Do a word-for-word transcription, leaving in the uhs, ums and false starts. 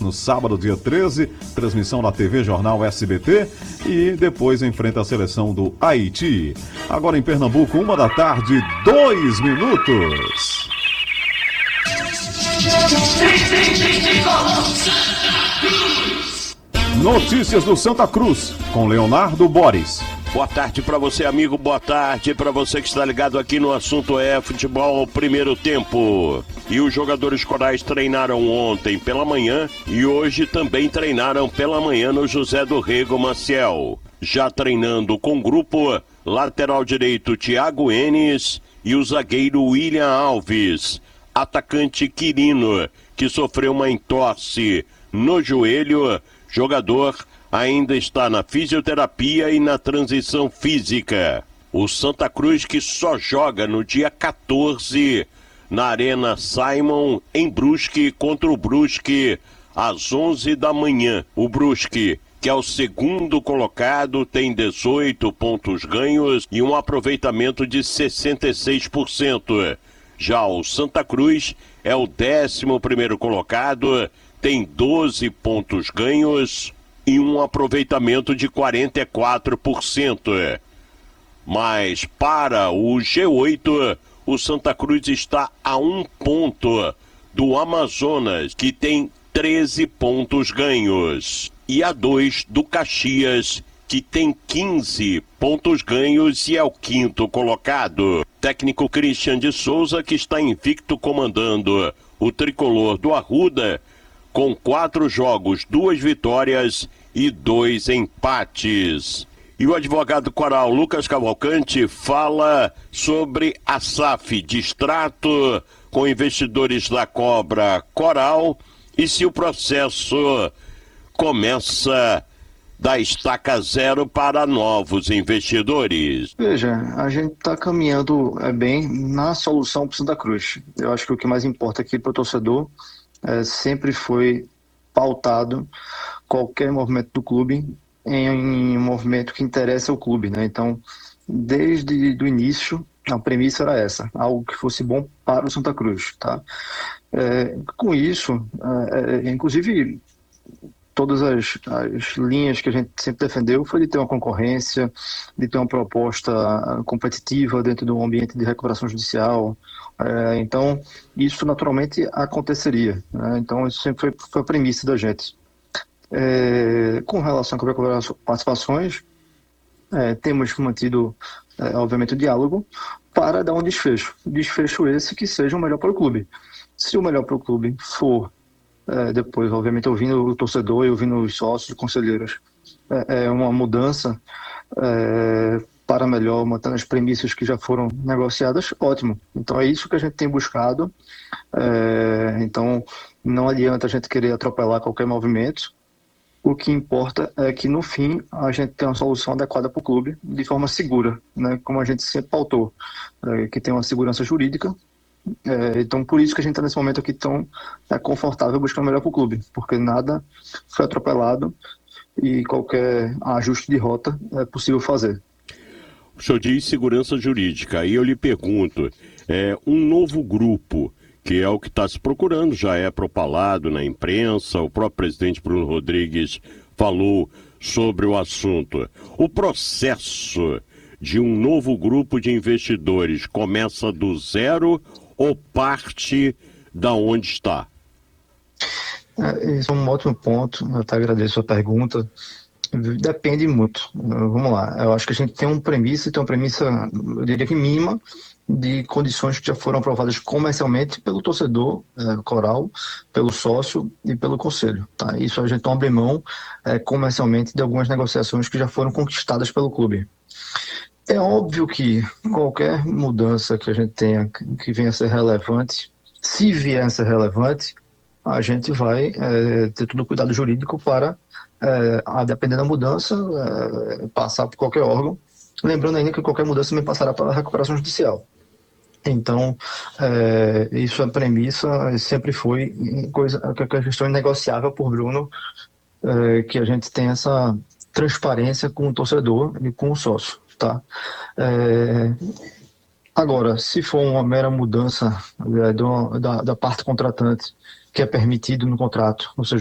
no sábado, dia treze, transmissão na T V Jornal S B T, e depois enfrenta a seleção do Haiti. Agora em Pernambuco, uma da tarde, dois minutos. Notícias do Santa Cruz, com Leonardo Boris. Boa tarde para você, amigo, boa tarde para você que está ligado aqui no Assunto é Futebol Primeiro Tempo. E os jogadores corais treinaram ontem pela manhã e hoje também treinaram pela manhã no José do Rego Maciel. Já treinando com o grupo, lateral direito Thiago Enes e o zagueiro William Alves. Atacante Quirino, que sofreu uma entorse no joelho, jogador ainda está na fisioterapia e na transição física. O Santa Cruz, que só joga no dia quatorze na Arena Simon, em Brusque, contra o Brusque, às onze da manhã. O Brusque, que é o segundo colocado, tem dezoito pontos ganhos e um aproveitamento de sessenta e seis por cento. Já o Santa Cruz é o décimo primeiro colocado, tem doze pontos ganhos e um aproveitamento de quarenta e quatro por cento. Mas para o G oito, o Santa Cruz está a um ponto do Amazonas, que tem treze pontos ganhos, e a dois do Caxias, que tem quinze pontos ganhos e é o quinto colocado. Técnico Christian de Souza, que está invicto comandando o tricolor do Arruda, com quatro jogos, duas vitórias e dois empates. E o advogado coral Lucas Cavalcante fala sobre a S A F, distrato com investidores da Cobra Coral, e se o processo começa da estaca zero para novos investidores. Veja, a gente está caminhando é, bem na solução para Santa Cruz. Eu acho que o que mais importa aqui para o torcedor é, sempre foi pautado qualquer movimento do clube em, em um movimento que interessa ao clube, né? Então, desde o início, a premissa era essa, algo que fosse bom para o Santa Cruz, tá? É, com isso, é, é, inclusive, todas as, as linhas que a gente sempre defendeu foi de ter uma concorrência, de ter uma proposta competitiva dentro de um ambiente de recuperação judicial. É, então, isso naturalmente aconteceria, né? Então, isso sempre foi, foi a premissa da gente. É, com relação às participações, é, temos mantido, é, obviamente, o diálogo para dar um desfecho. Desfecho esse que seja o melhor para o clube. Se o melhor para o clube for, é, depois, obviamente, ouvindo o torcedor e ouvindo os sócios e conselheiros, é, é uma mudança é, para melhor, mantendo as premissas que já foram negociadas, ótimo. Então, é isso que a gente tem buscado. É, então, não adianta a gente querer atropelar qualquer movimento. O que importa é que, no fim, a gente tem uma solução adequada para o clube, de forma segura, né? Como a gente sempre pautou, é, que tem uma segurança jurídica. É, então, por isso que a gente está nesse momento aqui tão é, confortável buscando o melhor para o clube, porque nada foi atropelado e qualquer ajuste de rota é possível fazer. O senhor diz segurança jurídica, aí eu lhe pergunto, é, um novo grupo, que é o que está se procurando, já é propalado na imprensa, o próprio presidente Bruno Rodrigues falou sobre o assunto. O processo de um novo grupo de investidores começa do zero ou parte da onde está? É, esse é um ótimo ponto, eu até agradeço a pergunta. Depende muito. Vamos lá, eu acho que a gente tem uma premissa, tem uma premissa, eu diria que mínima, de condições que já foram aprovadas comercialmente pelo torcedor é, coral, pelo sócio e pelo conselho. Tá? Isso a gente não abre mão é, comercialmente de algumas negociações que já foram conquistadas pelo clube. É óbvio que qualquer mudança que a gente tenha que venha a ser relevante, se vier a ser relevante, a gente vai é, ter todo o cuidado jurídico para, é, a depender da mudança, é, passar por qualquer órgão. Lembrando ainda que qualquer mudança também passará pela recuperação judicial. Então, é, isso é premissa, sempre foi coisa, que a questão inegociável por Bruno, é, que a gente tem essa transparência com o torcedor e com o sócio, tá? É, agora, se for uma mera mudança é, do, da, da parte contratante, que é permitido no contrato, ou seja,